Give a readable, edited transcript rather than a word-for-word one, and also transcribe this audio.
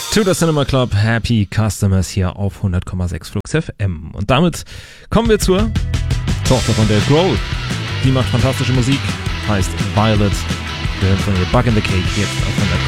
To the Cinema Club, Happy Customers hier auf 100,6 Flux FM. Und damit kommen wir zur Tochter von Dave Grohl. Die macht fantastische Musik, heißt Violet. Wir hören von ihr Bug in the Cake jetzt auf 100,6.